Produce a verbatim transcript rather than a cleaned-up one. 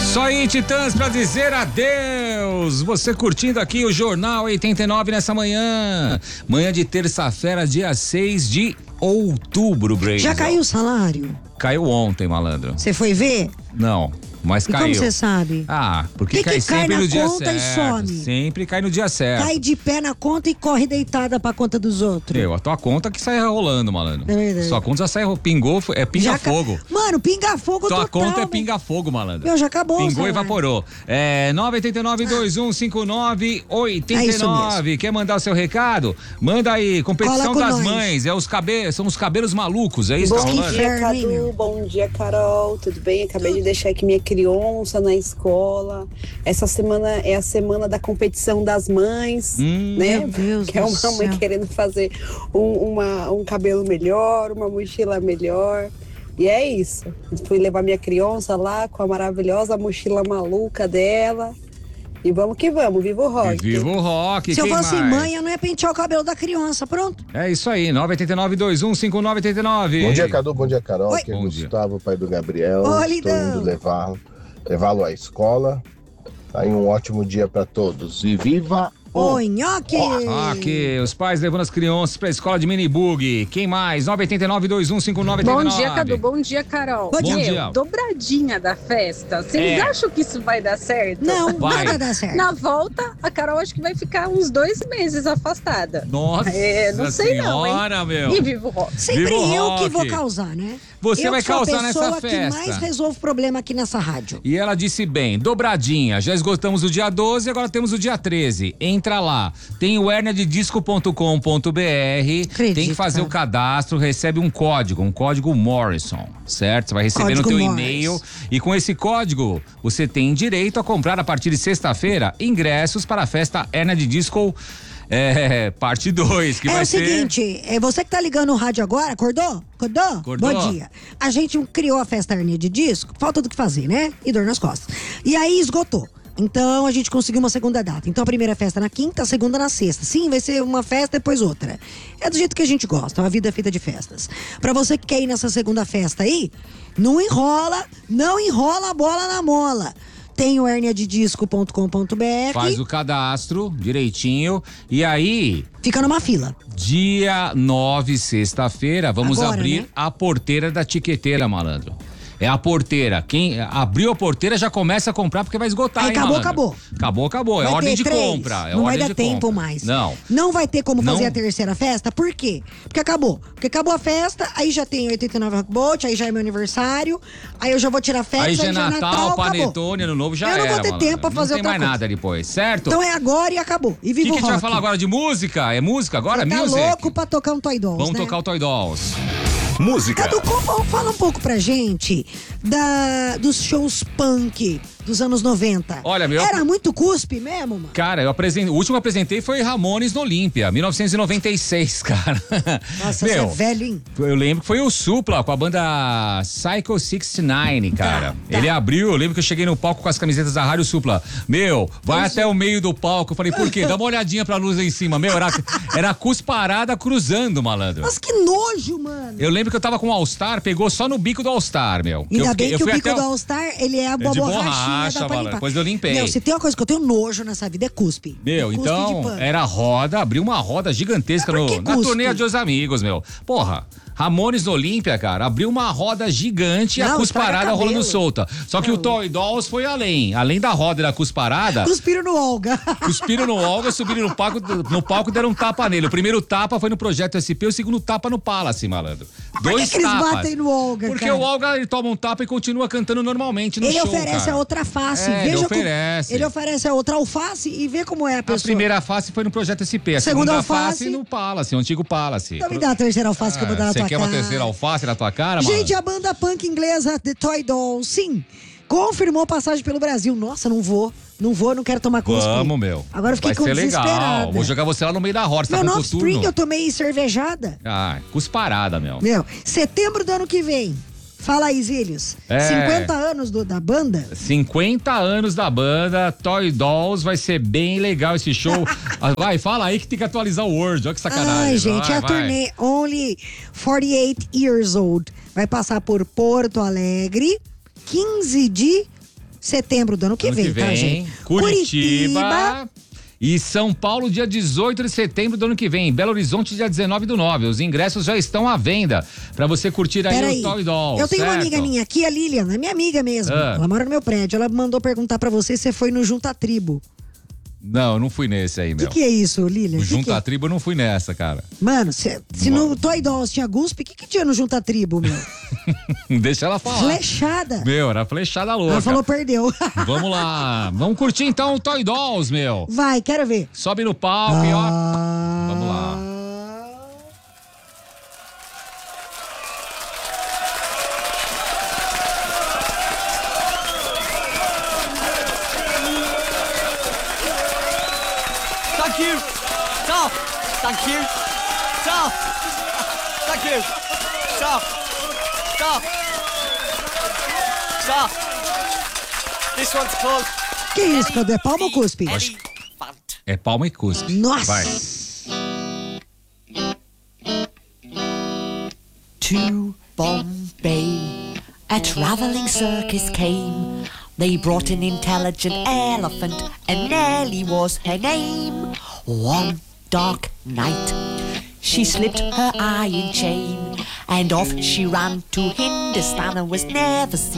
Só aí, Titãs, pra dizer adeus. Você curtindo aqui o Jornal oitenta e nove nessa manhã. Manhã de terça-feira, dia seis de outubro, Brasil. Já caiu o salário? Caiu ontem, malandro. Você foi ver? Não. Mas e caiu. Como você sabe? Ah, porque que cai que sempre cai no na dia conta certo. e some? Sempre cai no dia certo. Cai de pé na conta e corre deitada pra conta dos outros. Meu, a tua conta que sai rolando, malandro. É verdade. Sua conta já sai, pingou, é pinga-fogo. Ca... Mano, pinga-fogo total. Tua conta é pinga-fogo, malandro. Meu, já acabou. Pingou e evaporou. É nove oito nove, dois um cinco nove, oito nove. É Quer mandar o seu recado? Manda aí. Competição das nós. Mães. É os cabelos, são os cabelos malucos, é isso? Bom tá dia, Cadu. Bom dia, Carol. Tudo bem? Acabei de deixar aqui minha criança na escola. Essa semana é a semana da competição das mães, hum, né? Meu Deus que é uma do mãe céu. querendo fazer um, uma, um cabelo melhor, uma mochila melhor. E é isso. Fui levar minha criança lá com a maravilhosa mochila maluca dela. E vamos que vamos, viva o rock. Viva o rock. Se eu Quem fosse mais? mãe, eu não ia pentear o cabelo da criança, pronto. É isso aí, nove oito nove, dois um cinco nove oito nove. Bom dia, Cadu, bom dia, Carol. Oi. Aqui é Bom Gustavo, dia. Pai do Gabriel. Oi, Estou indo levá-lo levá-lo à escola. Tá aí um ótimo dia para todos. E viva o nhoque! Aqui, os pais levando as crianças pra escola de minibug. Quem mais? nove oito nove, dois um cinco nove oito nove. Bom dia, Cadu. Bom dia, Carol. Bom dia. Meu, Bom dia. Dobradinha da festa. Vocês É. acham que isso vai dar certo? Não, Vai. nada dá certo. Na volta, a Carol acho que vai ficar uns dois meses afastada. Nossa É, não sei não, hein? senhora, meu. E viva o rock. Sempre Viva o eu rock. que vou causar, né? Você eu vai que sou causar a nessa pessoa festa. que mais resolve problema aqui nessa rádio. E ela disse bem, dobradinha, já esgotamos o dia doze, agora temos o dia treze. Entra lá, tem o hernia de disco ponto com ponto b r, Acredito, tem que fazer cara. o cadastro, recebe um código, um código Morrison, certo? Você vai receber Código no teu Morris. e-mail e com esse código você tem direito a comprar a partir de sexta-feira ingressos para a festa Hernia de Disco é, parte dois, que é vai o ser... seguinte, é você que tá ligando o rádio agora, acordou? Acordou? Acordou. Bom dia. A gente criou a festa hernia de disco, falta do que fazer, né? E dor nas costas. E aí esgotou. Então a gente conseguiu uma segunda data. Então a primeira festa na quinta, a segunda na sexta. Sim, vai ser uma festa, depois outra. É do jeito que a gente gosta, uma vida feita de festas. Pra você que quer ir nessa segunda festa aí, não enrola, não enrola a bola na mola. Tem o hernia de disco ponto com ponto b r. Faz o cadastro direitinho e aí... Fica numa fila. Dia nove, sexta-feira, vamos Agora, abrir né? a porteira da tiqueteira, malandro. É a porteira. Quem abriu a porteira já começa a comprar porque vai esgotar, Aí hein, acabou, malandro? acabou. Acabou, acabou. É Vai ordem ter de três. compra. É não vai ordem dar de tempo compra. mais. Não. Não vai ter como fazer Não. a terceira festa. Por quê? Porque acabou. Porque acabou a festa, aí já tem oitenta e nove Rock Boat, aí já é meu aniversário, aí eu já vou tirar festa, Aí já é aí já é Natal, Natal, Panetone, Ano Novo, já Eu era, não vou ter malandro. tempo pra fazer Não tem outra mais coisa. nada depois, certo? Então é agora e acabou. E O viva que, o que a gente vai rock. falar agora de música? É música agora? Você tá Music? louco pra tocar um Toy Dolls, Vamos né? tocar o Toy Dolls. Música. Cadu, como- fala um pouco pra gente da, dos shows punk dos anos noventa. Olha, meu- Era muito cuspe mesmo, mano? Cara, eu apresentei, o último que eu apresentei foi Ramones no Olímpia, mil novecentos e noventa e seis, cara. Nossa, Meu, você é velho, hein? eu lembro que foi o Supla com a banda Psycho sessenta e nove, cara. Tá, tá. Ele abriu, eu lembro que eu cheguei no palco com as camisetas da Rádio Supla. Meu, vai até o meio do palco. Eu falei, por quê? Dá uma olhadinha pra luz lá em cima. Meu, era, era cusparada cruzando, malandro. Mas que nojo, mano. Eu lembro que eu tava com o All-Star, pegou só no bico do All-Star, meu. Ainda eu fiquei- bem eu que o fui bico até do All-Star, ele é a É de borrachinha, borracha, dá pra malandro. limpar. Depois eu limpei. Meu, se tem uma coisa que eu tenho nojo nessa vida é cuspe. Meu, cuspe então, de pano. era roda, abriu uma roda gigantesca Mas por no, que na cuspe? turnê de Os Amigos, meu. Porra, Ramones no Olímpia, cara, abriu uma roda gigante e a Não, cusparada estraga rolando cabelo. solta. Só que Não. o Toy Dolls foi além. Além da roda e da cusparada, Cuspiram no Olga. cuspiram no Olga, subiram no palco, no palco e deram um tapa nele. O primeiro tapa foi no Projeto S P, o segundo tapa no Palace, malandro. Por Dois que, que eles tapas. batem no Olga, Porque cara? o Olga, ele toma um tapa e continua cantando normalmente no Ele show, oferece cara. a outra face. É, ele Veja como- oferece. ele oferece a outra alface e vê como é a A pessoa. primeira face foi no Projeto S P, a Segunda segunda, alface- face no Palace, o antigo Palace. Então me dá a terceira alface que eu vou dar na Você tua quer cara. uma terceira alface na tua cara, mano? Gente, a banda punk inglesa The Toy Dolls, sim, confirmou passagem pelo Brasil. Nossa, não vou, não vou, não quero tomar cuspe. Vamos, meu. Agora eu fiquei Vai com ser desesperada. legal. Vou jogar você lá no meio da roda, você Meu tá com North Spring coturno. eu tomei cervejada. Ah, cusparada, meu. Meu, setembro do ano que vem. Fala aí, Zílios. É. cinquenta anos do- da banda. cinquenta anos da banda, Toy Dolls, vai ser bem legal esse show. Ah, vai, fala aí que tem que atualizar o Word, olha que sacanagem. Ai, gente, vai, a vai. turnê Only quarenta e oito Years Old vai passar por Porto Alegre, quinze de setembro do ano que ano vem, que vem, tá, gente? Curitiba, Curitiba. E São Paulo, dia dezoito de setembro do ano que vem. Belo Horizonte, dia dezenove do nove. Os ingressos já estão à venda pra você curtir aí Peraí. o Toy Doll. Eu tenho certo? uma amiga minha aqui, a Lilian, é minha amiga mesmo. Ah. Ela mora no meu prédio. Ela mandou perguntar pra você se você foi no Junta Tribo. Não, eu não fui nesse aí, O meu. que, que é isso, Lilian? O Que Junta que é? Tribo eu não fui nessa, cara. Mano, se, se no Toy Dolls tinha Guspe, o que, que tinha no Junta Tribo, meu? Deixa ela falar. Flechada. Meu, era flechada louca. Ela falou, perdeu. Vamos lá. Vamos curtir então o Toy Dolls, meu. Vai, quero ver. Sobe no palco e ó. Vamos lá. Thank you. Stop. Thank you. Stop. Thank you. Stop. Stop. Stop. This one's called Que isso, Cadu? É palma ou cuspe? Elephant. É palma e cuspe. Nossa. Vai. To Bombay, a traveling circus came. They brought an intelligent elephant, and Nellie was her name. One dark night, she slipped her iron chain, and off she ran to Hindustan and was never seen